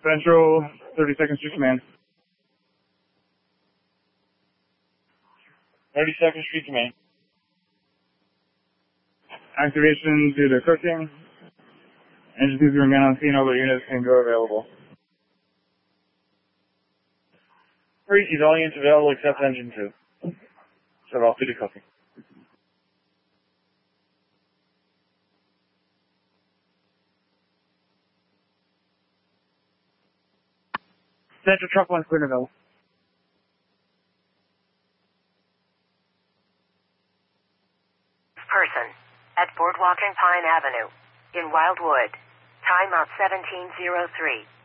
Central 32nd Street Command. 32nd Street Command. Activation due to cooking. Engine 2 remain on scene, other units can go available. Repeat, all units available except engine 2. Shut off due to cooking. Central Truck 1, Quinterville. Person at Boardwalk and Pine Avenue in Wildwood. Timeout 1703.